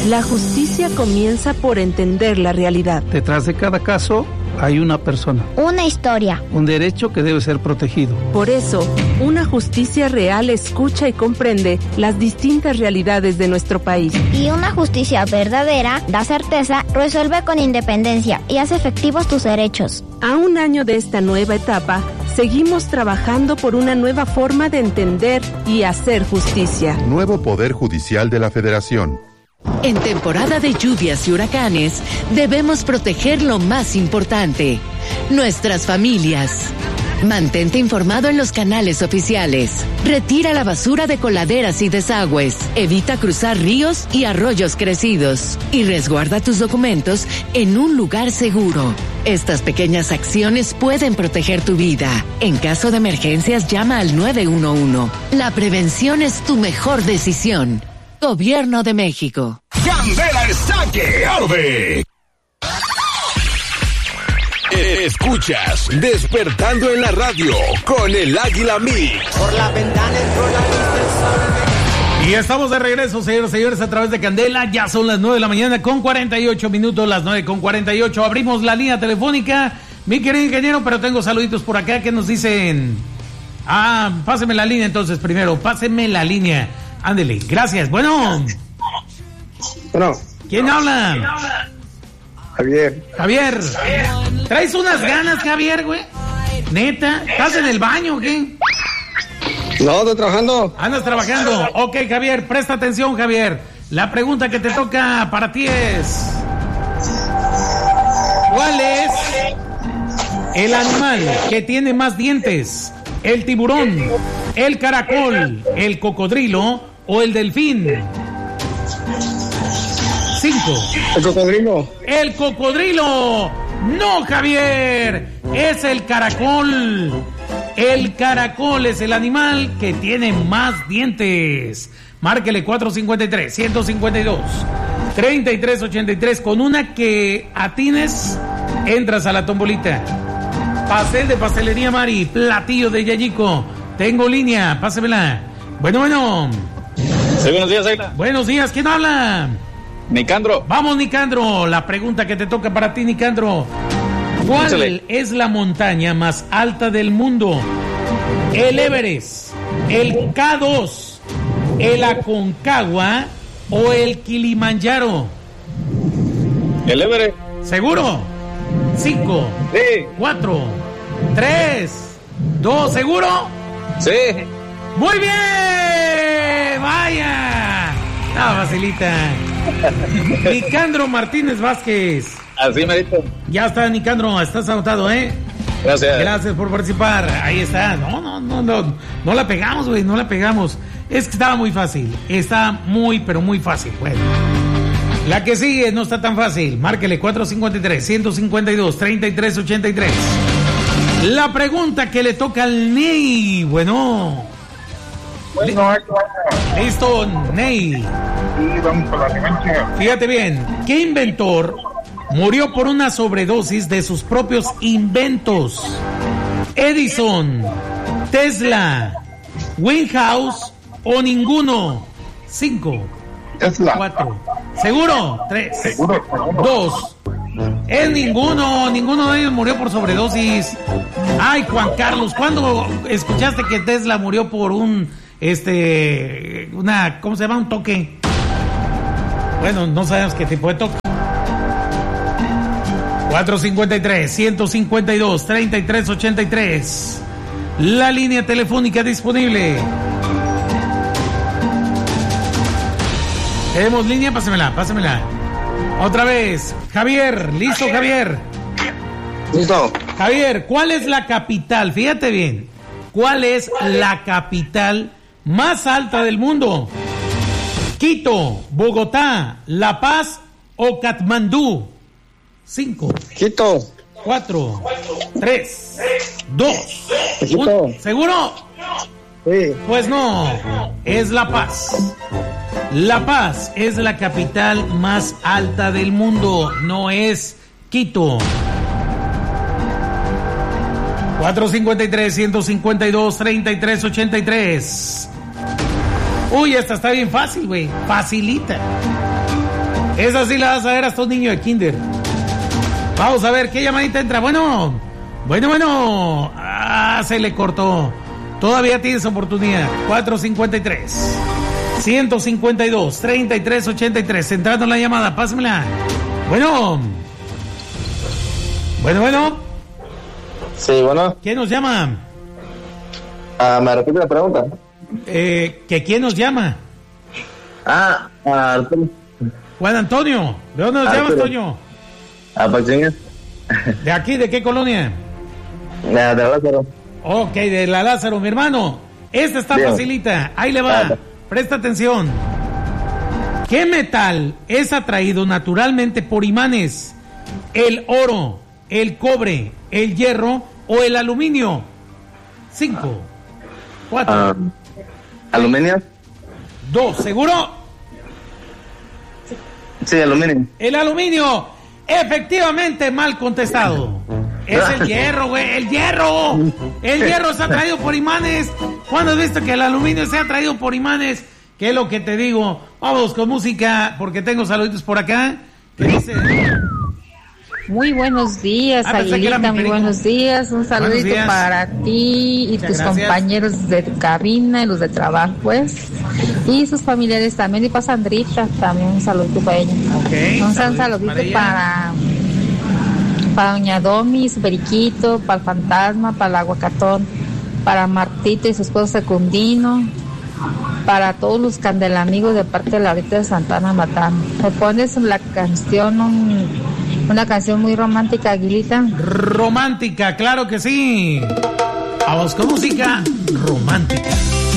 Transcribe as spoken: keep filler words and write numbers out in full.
La justicia comienza por entender la realidad. Detrás de cada caso hay una persona. Una historia. Un derecho que debe ser protegido. Por eso, una justicia real escucha y comprende las distintas realidades de nuestro país. Y una justicia verdadera da certeza, resuelve con independencia y hace efectivos tus derechos. A un año de esta nueva etapa, seguimos trabajando por una nueva forma de entender y hacer justicia. Nuevo Poder Judicial de la Federación. En temporada de lluvias y huracanes, debemos proteger lo más importante, nuestras familias. Mantente informado en los canales oficiales. Retira la basura de coladeras y desagües. Evita cruzar ríos y arroyos crecidos. Y resguarda tus documentos en un lugar seguro. Estas pequeñas acciones pueden proteger tu vida. En caso de emergencias, llama al nueve uno uno. La prevención es tu mejor decisión. Gobierno de México. Candela Estanque Arbe. Escuchas Despertando en la Radio con el Águila Mix. Por la ventana entró la luz del sol. Y estamos de regreso, señores y señores, a través de Candela. Ya son las nueve de la mañana con cuarenta y ocho minutos, las nueve con cuarenta y ocho. Abrimos la línea telefónica. Mi querido ingeniero, pero tengo saluditos por acá que nos dicen. Ah, páseme la línea entonces primero, páseme la línea. Ándele, gracias. Bueno. Bueno. ¿Quién habla? Javier. Javier. ¿Traes unas ganas, Javier, güey? ¿Neta? ¿Estás en el baño o qué? No, estoy trabajando. ¿Andas trabajando? Ok, Javier, presta atención, Javier. La pregunta que te toca para ti es... ¿cuál es el animal que tiene más dientes? ¿El tiburón, el caracol, el cocodrilo o el delfín? Cinco. El cocodrilo. El cocodrilo. No, Javier. Es el caracol. El caracol es el animal que tiene más dientes. Márquele cuatro cinco tres, uno cinco dos, tres tres ocho tres. Con una que atines, entras a la tombolita. Pastel de Pastelería Mari, platillo de Yayico. Tengo línea, pásemela. Bueno, bueno. Sí, buenos días, Águila. Buenos días, ¿quién habla? Nicandro. Vamos, Nicandro. La pregunta que te toca para ti, Nicandro. ¿Cuál Échale. es la montaña más alta del mundo? ¿El Everest, el K dos, el Aconcagua o el Kilimanjaro? El Everest. ¿Seguro? Cinco. Sí. Cuatro. Tres. Dos. ¿Seguro? Sí. ¡Muy bien! ¡Vaya! Estaba facilita. Nicandro Martínez Vázquez. Así me dijo. Ya está, Nicandro, estás anotado, ¿eh? Gracias. Gracias por participar. Ahí está. No, no, no, no. No la pegamos, güey, no la pegamos. Es que estaba muy fácil. Está muy, pero muy fácil. Bueno. La que sigue no está tan fácil. Márquele cuatro cinco tres, uno cinco dos, tres tres ocho tres. La pregunta que le toca al Ney. Bueno. Bueno, Li- Listo, Ney. y vamos con la revancha. Fíjate bien. ¿Qué inventor murió por una sobredosis de sus propios inventos? Edison, Tesla, Winghouse o ninguno. Cinco. Tesla. Cuatro. ¿Seguro? Tres. Seguro, seguro. Dos. Es ninguno, ninguno de ellos murió por sobredosis. Ay, Juan Carlos, ¿cuándo escuchaste que Tesla murió por un, este, una, ¿cómo se llama? Un toque. Bueno, no sabemos qué tipo de toque. cuatro cinco tres, uno cinco dos, tres tres ocho tres. La línea telefónica disponible. ¿Tenemos línea? Pásemela, pásemela. Otra vez. Javier, ¿listo, Javier? Listo. Javier, ¿cuál es la capital? Fíjate bien. ¿Cuál es la capital más alta del mundo? Quito, Bogotá, La Paz o Katmandú. Cinco. Quito. Cuatro. Tres. Dos. Quito. Un. ¿Seguro? Sí. Pues no. Es La Paz. La Paz es la capital más alta del mundo. No es Quito. cuatro cinco tres, uno cinco dos, tres tres ocho tres. Uy, esta está bien fácil, güey. Facilita. Esa sí la vas a ver hasta un niño de kinder. Vamos a ver qué llamadita entra. Bueno, bueno, bueno. Ah, se le cortó. Todavía tienes oportunidad. cuatro cincuenta y tres, ciento cincuenta y dos, treinta y tres ochenta y tres. Entrando en la llamada, pásamela. Bueno. Bueno, bueno. Sí, bueno. ¿Quién nos llama? Ah, ¿me repite la pregunta? Eh, ¿que quién nos llama? Ah, Arturo. Juan Antonio. ¿De dónde nos llamas, Antonio? Ah, Paxinga. ¿De aquí? ¿De qué colonia? De, de Lázaro. Ok, de la Lázaro, mi hermano. Esta está Bien. facilita. Ahí le va. Vale. Presta atención. ¿Qué metal es atraído naturalmente por imanes? ¿El oro, el cobre, el hierro o el aluminio? Cinco, cuatro, Ah, ¿aluminio? dos. ¿Seguro? Sí, aluminio. El aluminio. Efectivamente, mal contestado. Es el hierro, güey. El hierro. El hierro se ha atraído por imanes. ¿Cuándo has visto que el aluminio se ha atraído por imanes? ¿Qué es lo que te digo? Vamos con música porque tengo saluditos por acá. ¿Qué dice? Muy buenos días, Ah, pensé que era Aguilita, mi muy primo. buenos días. Un saludito días. para ti y Muchas tus gracias. compañeros de cabina y los de trabajo, pues. Y sus familiares también. Y para Sandrita, también un saludito para ella. Ok, un saluditos saludito para ella. para, para Doña Domi, su periquito, para el fantasma, para el aguacatón, para Martita y su esposo Secundino, para todos los candelamigos de parte de Laurita de Santana Matán. Me pones la canción, un- una canción muy romántica, Aguilita. Romántica, claro que sí. Vamos con música romántica.